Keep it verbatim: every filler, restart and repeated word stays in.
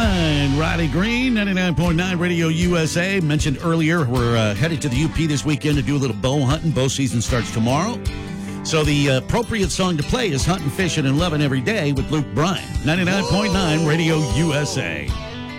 right, Riley Green, ninety-nine point nine Radio U S A. Mentioned earlier, we're uh, headed to the U P this weekend to do a little bow hunting. Bow season starts tomorrow. So the uh, appropriate song to play is Hunting, Fishing, and Loving Every Day with Luke Bryan. ninety-nine point nine Radio U S A.